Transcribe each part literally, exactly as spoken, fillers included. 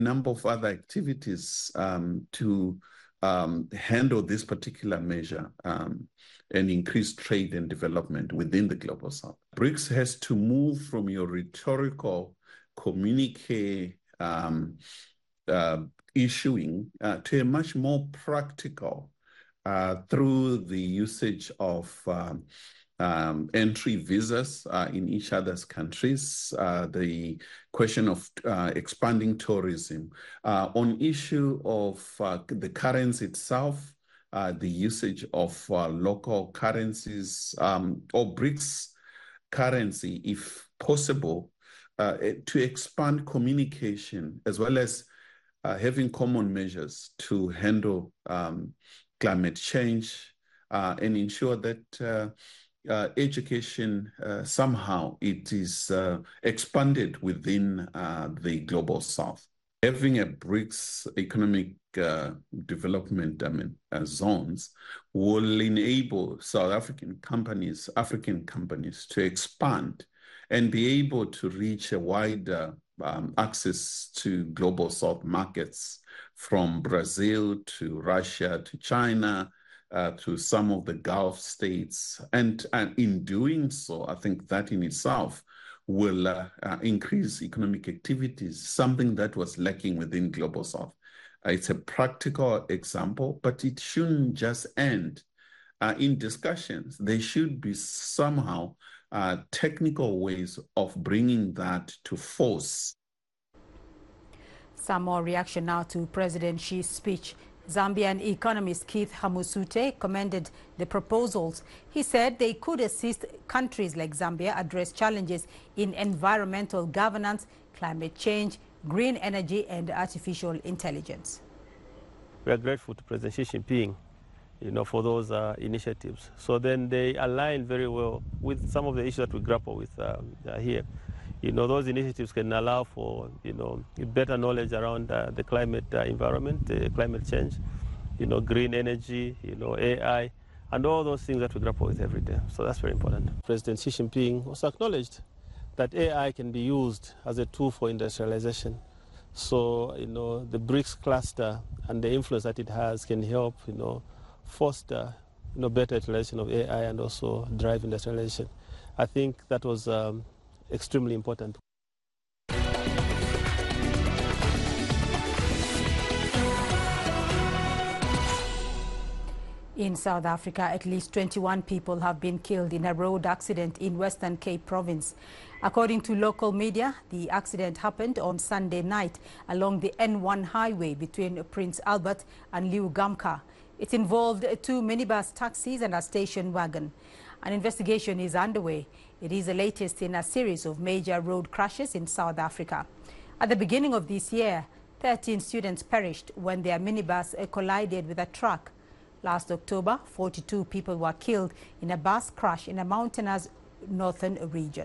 number of other activities um, to um, handle this particular measure um, and increase trade and development within the Global South. BRICS has to move from your rhetorical communique um, uh, issuing uh, to a much more practical uh, through the usage of um, um, entry visas uh, in each other's countries, uh, the question of uh, expanding tourism. Uh, on issue of uh, the currency itself, uh, the usage of uh, local currencies um, or BRICS currency, if possible, uh, to expand communication as well as uh, having common measures to handle um, climate change uh, and ensure that uh, uh, education uh, somehow it is uh, expanded within uh, the Global South. Having a BRICS economic uh, development I mean, uh, zones will enable South African companies, African companies to expand and be able to reach a wider um, access to Global South markets from Brazil to Russia to China uh, to some of the Gulf states. And, and in doing so, I think that in itself will uh, uh, increase economic activities, something that was lacking within Global South. Uh, it's a practical example, but it shouldn't just end uh, in discussions. There should be somehow uh, technical ways of bringing that to force. Some more reaction now to President Xi's speech. Zambian economist Keith Hamusute commended the proposals. He said they could assist countries like Zambia address challenges in environmental governance, climate change, green energy and artificial intelligence. We are grateful to President Xi Jinping, you know, for those uh, initiatives. So then they align very well with some of the issues that we grapple with um, uh, here. You know, those initiatives can allow for, you know, better knowledge around uh, the climate uh, environment, uh, climate change, you know, green energy, you know, A I, and all those things that we grapple with every day. So that's very important. President Xi Jinping also acknowledged that A I can be used as a tool for industrialization. So, you know, the BRICS cluster and the influence that it has can help, you know, foster, you know, better utilization of A I and also drive industrialization. I think that was um, extremely important. In South Africa, at least twenty-one people have been killed in a road accident in Western Cape Province. According to local media, the accident happened on Sunday night along the N one highway between Prince Albert and Liugamka. It involved two minibus taxis and a station wagon. An investigation is underway. It is the latest in a series of major road crashes in South Africa. At the beginning of this year, thirteen students perished when their minibus collided with a truck. Last October, forty-two people were killed in a bus crash in a mountainous northern region.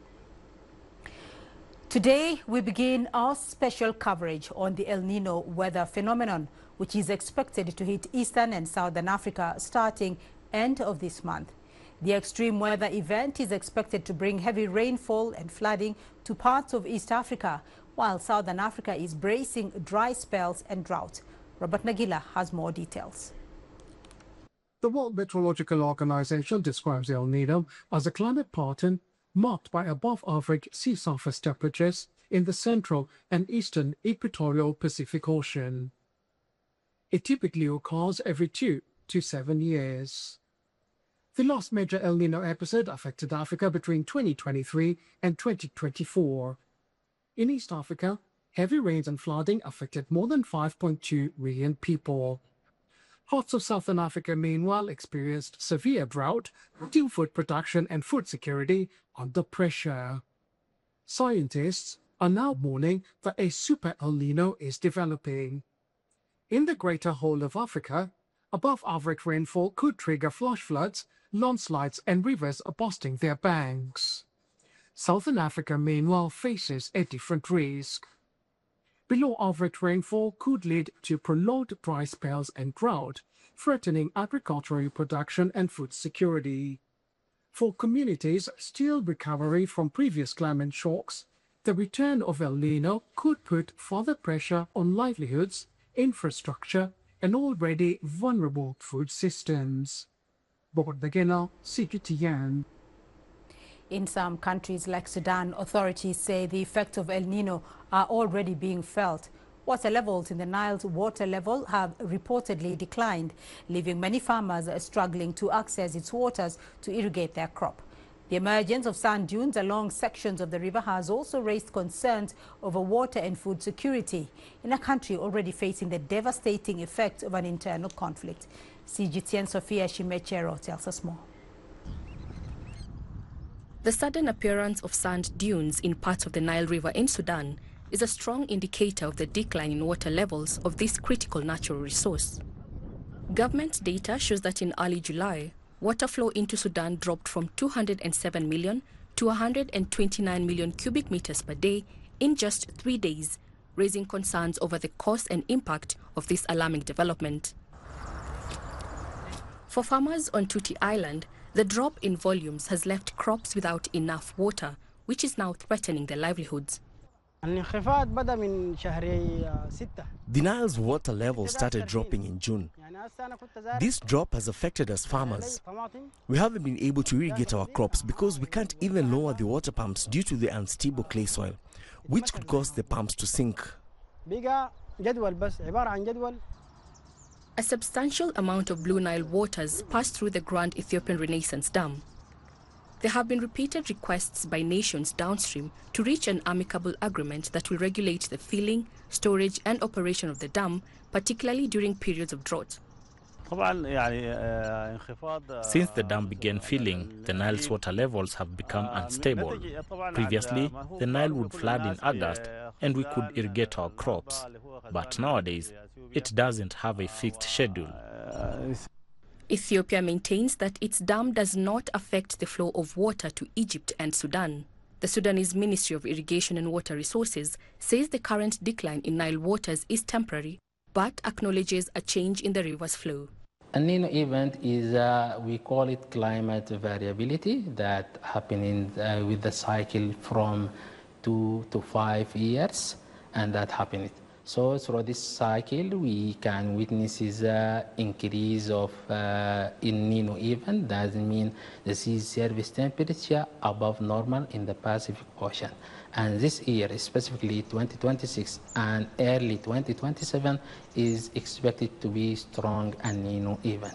Today, we begin our special coverage on the El Nino weather phenomenon, which is expected to hit eastern and southern Africa starting end of this month. The extreme weather event is expected to bring heavy rainfall and flooding to parts of East Africa, while Southern Africa is bracing dry spells and drought. Robert Nagila has more details. The World Meteorological Organization describes El Nino as a climate pattern marked by above-average sea surface temperatures in the central and eastern equatorial Pacific Ocean. It typically occurs every two to seven years. The last major El Nino episode affected Africa between twenty twenty-three and twenty twenty-four. In East Africa, heavy rains and flooding affected more than five point two million people. Parts of Southern Africa, meanwhile, experienced severe drought, due food production and food security under pressure. Scientists are now warning that a super El Nino is developing. In the greater whole of Africa, above-average rainfall could trigger flash floods, landslides and rivers busting their banks. Southern Africa, meanwhile, faces a different risk. Below-average rainfall could lead to prolonged dry spells and drought, threatening agricultural production and food security. For communities still recovering from previous climate shocks, The return of El Nino could put further pressure on livelihoods, infrastructure, and already vulnerable food systems. Bordagena, C G T N. In some countries like Sudan, authorities say the effects of El Nino are already being felt. Water levels in the Nile's water level have reportedly declined, leaving many farmers struggling to access its waters to irrigate their crop. The emergence of sand dunes along sections of the river has also raised concerns over water and food security in a country already facing the devastating effects of an internal conflict. C G T N Sophia Shimechero tells us more. The sudden appearance of sand dunes in parts of the Nile River in Sudan is a strong indicator of the decline in water levels of this critical natural resource. Government data shows that in early July, water flow into Sudan dropped from two hundred seven million to one hundred twenty-nine million cubic meters per day in just three days, raising concerns over the cost and impact of this alarming development. For farmers on Tuti Island, the drop in volumes has left crops without enough water, which is now threatening their livelihoods. The Nile's water level started dropping in June. This drop has affected us farmers. We haven't been able to irrigate our crops because we can't even lower the water pumps due to the unstable clay soil, which could cause the pumps to sink. A substantial amount of Blue Nile waters pass through the Grand Ethiopian Renaissance Dam. There have been repeated requests by nations downstream to reach an amicable agreement that will regulate the filling, storage and operation of the dam, particularly during periods of drought. Since the dam began filling, the Nile's water levels have become unstable. Previously, the Nile would flood in August and we could irrigate our crops. But nowadays, it doesn't have a fixed schedule. Ethiopia maintains that its dam does not affect the flow of water to Egypt and Sudan. The Sudanese Ministry of Irrigation and Water Resources says the current decline in Nile waters is temporary, but acknowledges a change in the river's flow. El Nino event is, uh, we call it climate variability that happening uh, with the cycle from two to five years, and that happened. So through this cycle, we can witness is uh, increase of uh, El Nino event. Doesn't mean the sea surface temperature above normal in the Pacific Ocean. And this year, specifically twenty twenty-six and early twenty twenty-seven, is expected to be strong El Nino event.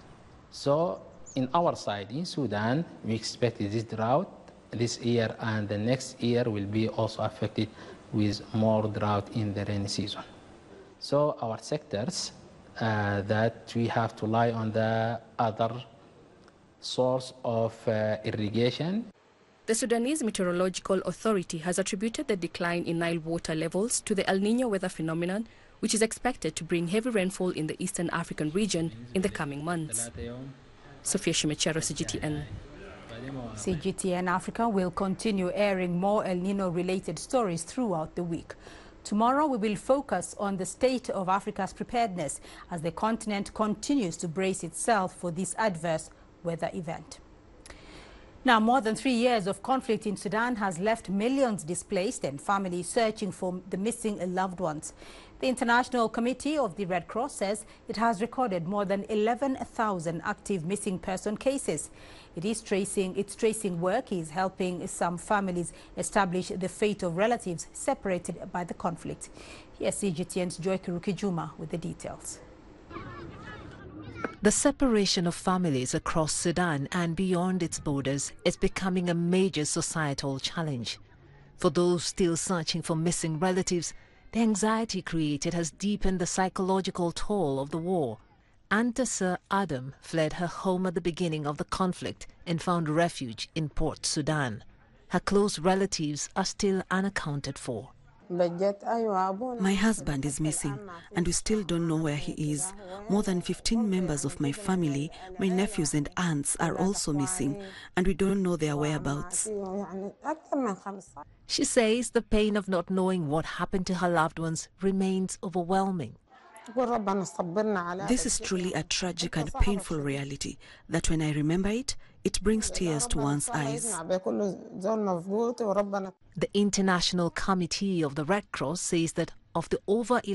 So in our side, in Sudan, we expect this drought this year and the next year will be also affected with more drought in the rainy season. So our sectors uh, that we have to rely on the other source of uh, irrigation. The Sudanese Meteorological Authority has attributed the decline in Nile water levels to the El Nino weather phenomenon, which is expected to bring heavy rainfall in the Eastern African region in the coming months. Sophia Shimechero, C G T N. C G T N Africa will continue airing more El Nino-related stories throughout the week. Tomorrow we will focus on the state of Africa's preparedness as the continent continues to brace itself for this adverse weather event. Now, more than three years of conflict in Sudan has left millions displaced and families searching for the missing loved ones. The International Committee of the Red Cross says it has recorded more than eleven thousand active missing person cases. It is tracing, its tracing work is helping some families establish the fate of relatives separated by the conflict. Here's C G T N's Joy Kirukijuma with the details. The separation of families across Sudan and beyond its borders is becoming a major societal challenge. For those still searching for missing relatives, the anxiety created has deepened the psychological toll of the war. Antasir Adam fled her home at the beginning of the conflict and found refuge in Port Sudan. Her close relatives are still unaccounted for. My husband is missing, and we still don't know where he is. More than fifteen members of my family, my nephews and aunts, are also missing, and we don't know their whereabouts. She says the pain of not knowing what happened to her loved ones remains overwhelming. This is truly a tragic and painful reality that when I remember it, it brings tears to one's eyes. The International Committee of the Red Cross says that of the over